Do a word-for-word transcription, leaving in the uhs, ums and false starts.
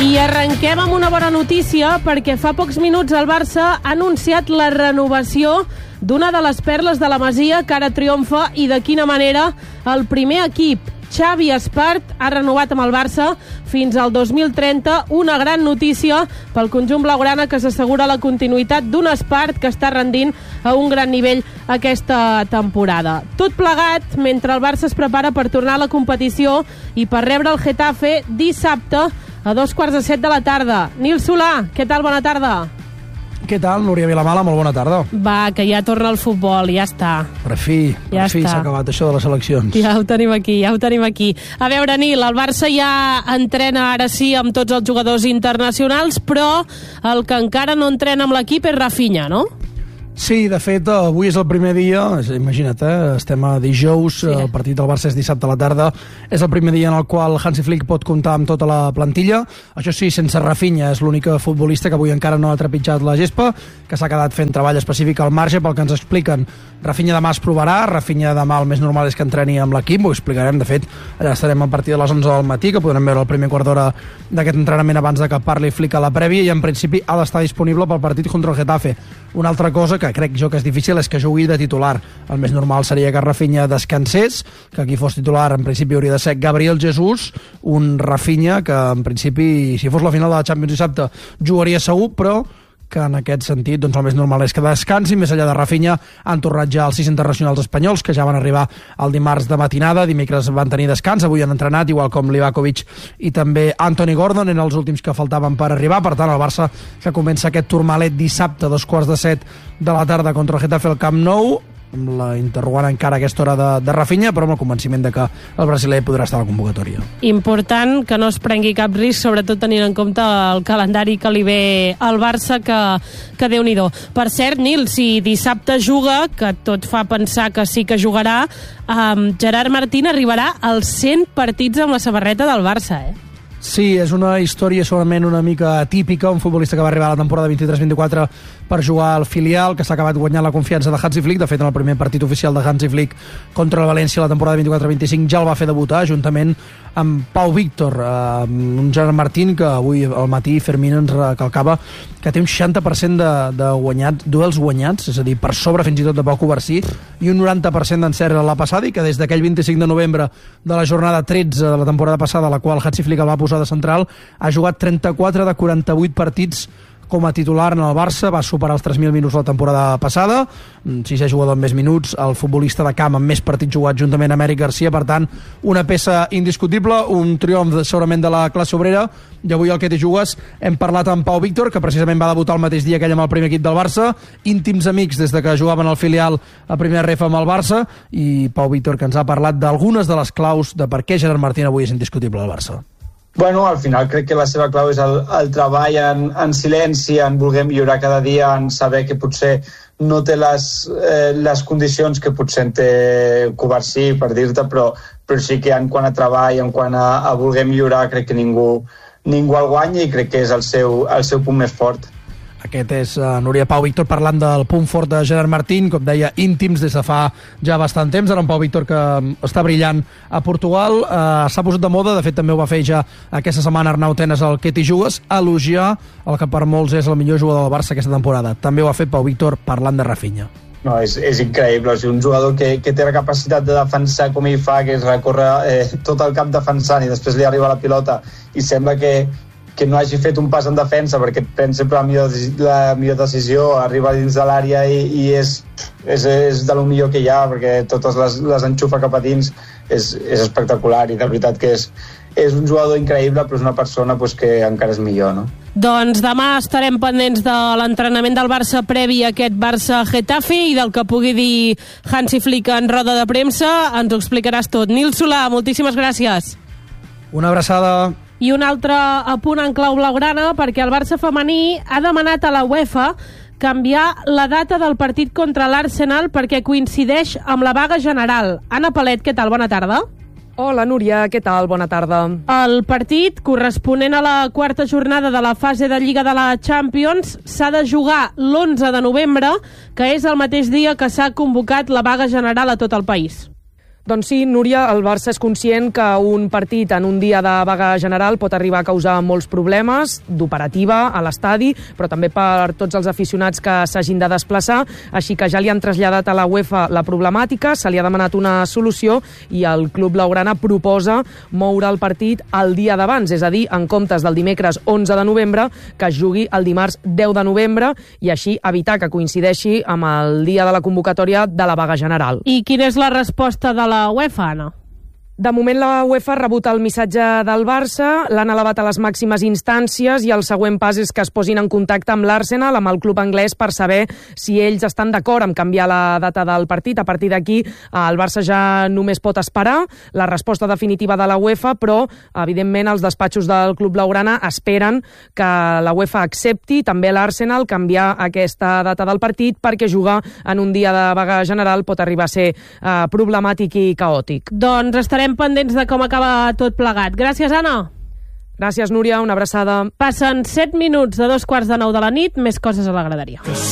I arrenquem amb una bona notícia perquè fa pocs minuts el Barça ha anunciat la renovació d'una de les perles de la Masia que ara triomfa i de quina manera. El primer equip, Xavi Espart, ha renovat amb el Barça fins al dos mil trenta, una gran notícia pel conjunt blaugrana que s'assegura la continuïtat d'un Espart que està rendint a un gran nivell aquesta temporada. Tot plegat mentre el Barça es prepara per tornar a la competició i per rebre el Getafe dissabte a dos quarts de set de la tarda. Nil Solà, què tal? Bona tarda. Què tal, Núria Vilamala? Molt bona tarda. Va, que ja torna el futbol, ja està. Per fi, per ja fi s'ha acabat això de les eleccions. Ja ho tenim aquí, ja ho tenim aquí. A veure, Nil, el Barça ja entrena ara sí amb tots els jugadors internacionals, però el que encara no entrena amb l'equip és Rafinha, no? Sí, de fet, avui és el primer dia, imagina't, eh? Estem a dijous, sí. El partit del Barça és dissabte a la tarda, és el primer dia en el qual Hansi Flick pot comptar amb tota la plantilla, això sí, sense Rafinha, és l'únic futbolista que avui encara no ha trepitjat la gespa, que s'ha quedat fent treball específic al marge pel que ens expliquen. Rafinha demà es provarà, Rafinha demà el més normal és que entreni amb l'equip, ho explicarem, de fet, allà estarem a partir de les onze del matí, que podrem veure el primer quart d'hora d'aquest entrenament abans de que parli Flick a la prèvia, i en principi ha d'estar disponible pel partit contra el Getafe. Una altra cosa que crec jo que és difícil és que jugui de titular. El més normal seria que Rafinha descansés, que qui fos titular en principi hauria de ser Gabriel Jesús, un Rafinha que en principi, si fos la final de la Champions dissabte, jugaria segur, però que en aquest sentit doncs el més normal és que descansi. Més enllà de Rafinha han tornat ja els sis internacionals espanyols que ja van arribar el dimarts de matinada, dimecres van tenir descans, avui han entrenat, igual com Livakovic i també Anthony Gordon, en els últims que faltaven per arribar. Per tant, el Barça que comença aquest turmalet dissabte a dos quarts de set de la tarda contra el Getafe al Camp Nou, amb la interrogant encara a aquesta hora de, de Rafinha, però amb el convenciment de que el brasiler podrà estar a la convocatòria. Important que no es prengui cap risc, sobretot tenint en compte el calendari que li ve al Barça, que, que Déu-n'hi-do. Per cert, Nil, si dissabte juga, que tot fa pensar que sí que jugarà, um, Gerard Martín arribarà als cent partits amb la samarreta del Barça, eh? Sí, és una història segurament una mica atípica, un futbolista que va arribar a la temporada vint-i-tres vint-i-quatre per jugar al filial, que s'ha acabat guanyant la confiança de Hansi Flick. De fet, en el primer partit oficial de Hansi Flick contra el València la temporada vint-i-quatre vint-i-cinc ja el va fer debutar, juntament amb Pau Víctor, eh, un Gerard Martín que avui al matí Fermín ens recalcava que té un seixanta per cent de, de guanyats, duels guanyats, és a dir, per sobre fins i tot de Pau Covarsí, i un noranta per cent d'encert a la passada, i que des d'aquell vint-i-cinc de novembre de la jornada tretze de la temporada passada, a la qual Hansi Flick el va posar de central, ha jugat trenta-quatre de quaranta-vuit partits com a titular en el Barça, va superar els tres mil minuts la temporada passada, sisè jugador amb més minuts, el futbolista de camp amb més partits jugats juntament amb Eric Garcia, per tant, una peça indiscutible, un triomf segurament de la classe obrera. I avui al Que t'hi jugues hem parlat amb Pau Víctor, que precisament va debutar el mateix dia que ell amb el primer equip del Barça, íntims amics des de que jugaven al filial a primer ref amb el Barça, i Pau Víctor que ens ha parlat d'algunes de les claus de per què Gerard Martín avui és indiscutible al Barça. Bueno, al final crec que la seva clau és el, el treball en, en silenci, en voler millorar cada dia, en saber que potser no té les, eh, les condicions que potser en té Covarsí, per dir-te, però, però sí que en quant a treball, en quant a, a voler millorar, crec que ningú, ningú el guanya i crec que és el seu, el seu punt més fort. Aquest és uh, Núria Pau Víctor parlant del punt fort de Gerard Martín, com deia, íntims des de fa ja bastant temps. Ara un Pau Víctor que està brillant a Portugal, uh, s'ha posat de moda, de fet també ho va fer ja aquesta setmana Arnau Tenes al Que t'hi jugues, elogiar el que per molts és el millor jugador del Barça aquesta temporada. També ho ha fet Pau Víctor parlant de Rafinha. No, és, és increïble, o sigui, un jugador que, que té la capacitat de defensar com ell fa, que és recórrer eh, tot el camp defensant i després li arriba la pilota i sembla que que no hagi fet un pas en defensa perquè pren sempre la millor, la millor decisió, arriba dins de l'àrea i, i és, és, és de lo millor que hi ha, perquè totes les, les enxufa cap a dins, és, és espectacular i de veritat que és, és un jugador increïble, però és una persona pues, que encara és millor, no? Doncs demà estarem pendents de l'entrenament del Barça previ a aquest Barça-Getafe i del que pugui dir Hansi Flick en roda de premsa, ens ho explicaràs tot. Nil Solà, moltíssimes gràcies. Una abraçada. I un altre apunt en clau blaugrana, perquè el Barça femení ha demanat a la UEFA canviar la data del partit contra l'Arsenal perquè coincideix amb la vaga general. Anna Palet, què tal? Bona tarda. Hola, Núria, què tal? Bona tarda. El partit, corresponent a la quarta jornada de la fase de Lliga de la Champions, s'ha de jugar l'onze de novembre, que és el mateix dia que s'ha convocat la vaga general a tot el país. Doncs sí, Núria, el Barça és conscient que un partit en un dia de vaga general pot arribar a causar molts problemes d'operativa a l'estadi, però també per tots els aficionats que s'hagin de desplaçar, així que ja li han traslladat a la UEFA la problemàtica, se li ha demanat una solució i el club blaugrana proposa moure el partit el dia d'abans, és a dir, en comptes del dimecres onze de novembre, que es jugui el dimarts deu de novembre i així evitar que coincideixi amb el dia de la convocatòria de la vaga general. I quina és la resposta de la UEFA, Anna? De moment la UEFA ha rebut el missatge del Barça, l'han elevat a les màximes instàncies i el següent pas és que es posin en contacte amb l'Arsenal, amb el club anglès, per saber si ells estan d'acord amb canviar la data del partit. A partir d'aquí el Barça ja només pot esperar la resposta definitiva de la UEFA, però evidentment els despatxos del club blaugrana esperen que la UEFA accepti també l'Arsenal canviar aquesta data del partit, perquè jugar en un dia de vaga general pot arribar a ser eh, problemàtic i caòtic. Doncs estarem pendents de com acaba tot plegat. Gràcies, Anna. Gràcies, Núria. Una abraçada. Passen set minuts de dos quarts de nou de la nit. Més coses a la graderia.